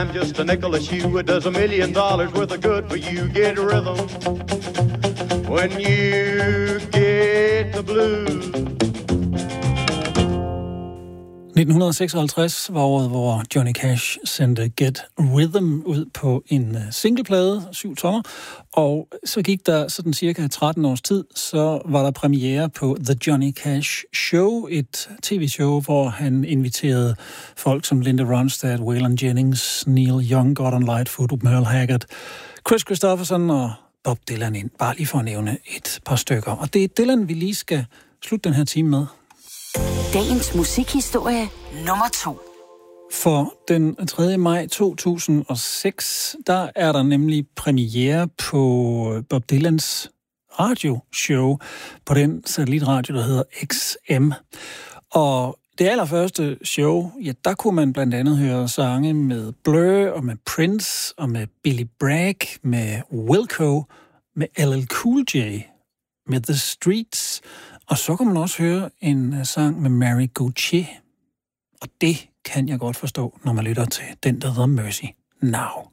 I'm just a nickel a shoe, it does $1 million worth of good for you. Get rhythm when you get the blues. 1956 var året, hvor Johnny Cash sendte Get Rhythm ud på en singleplade, 7 tommer, og så gik der sådan cirka 13 års tid, så var der premiere på The Johnny Cash Show, et tv-show, hvor han inviterede folk som Linda Ronstadt, Waylon Jennings, Neil Young, Gordon Lightfoot, Merle Haggard, Chris Christopherson og Bob Dylan ind, bare lige for at nævne et par stykker. Og det er Dylan, vi lige skal slutte den her time med. Dagens musikhistorie nummer 2. For den 3. maj 2006, der er der nemlig premiere på Bob Dylans radioshow på den satellitradio, der hedder XM. Og det allerførste show, ja, der kunne man blandt andet høre sange med Blur og med Prince og med Billy Bragg, med Wilco, med LL Cool J, med The Streets. Og så kan man også høre en sang med Mary Gauthier. Og det kan jeg godt forstå, når man lytter til den, der hedder Mercy Now.